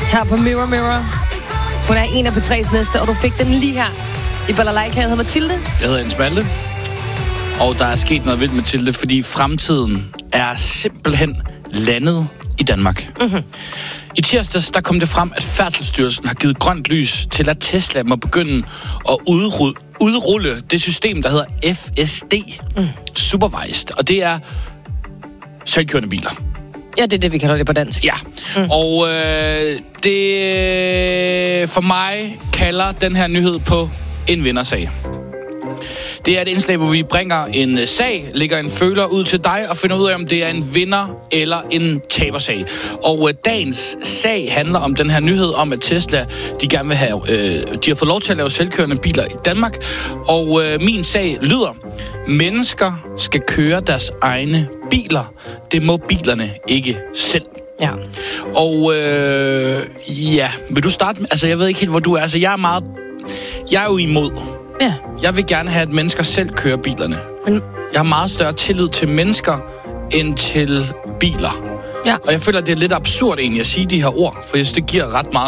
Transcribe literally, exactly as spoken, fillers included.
her på Mirror Mirror. Hun er en af P tre's næste, og du fik den lige her i Balalaika. Jeg hedder Mathilde. Jeg hedder Jens Malte. Og der er sket noget vildt, Mathilde, fordi fremtiden er simpelthen landet i Danmark. Mm-hmm. I tirsdags, der kom det frem, at Færdselsstyrelsen har givet grønt lys til, at Tesla må begynde at udrulle, udrulle det system, der hedder F S D, mm. Supervised. Og det er selvkørende biler. Ja, det er det, vi kalder det på dansk. Ja, mm. og øh, det for mig kalder den her nyhed på en vindersag. Det er et indslag, hvor vi bringer en sag, lægger en føler ud til dig og finder ud af, om det er en vinder eller en tabersag. Og øh, dagens sag handler om den her nyhed om, at Tesla, de gerne vil have, øh, de har fået lov til at lave selvkørende biler i Danmark. Og øh, min sag lyder: mennesker skal køre deres egne biler. Det må bilerne ikke selv. Ja. Og øh, ja, vil du starte med? Altså, jeg ved ikke helt, hvor du er. Altså, jeg er meget... Jeg er jo imod. Ja. Jeg vil gerne have, at mennesker selv kører bilerne. Men... Jeg har meget større tillid til mennesker, end til biler. Ja. Og jeg føler, at det er lidt absurd egentlig at sige de her ord, for jeg synes, det giver ret meget